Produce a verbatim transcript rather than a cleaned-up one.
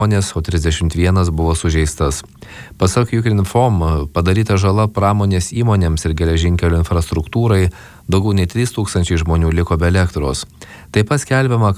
žmonės, o trisdešimt vienas buvo sužeistas. Pasak Ukrinform, padaryta žala pramonės įmonėms ir geležinkelio infrastruktūrai, daugiau nei trys tūkstančiai žmonių liko be elektros. Taip pat skelbiama,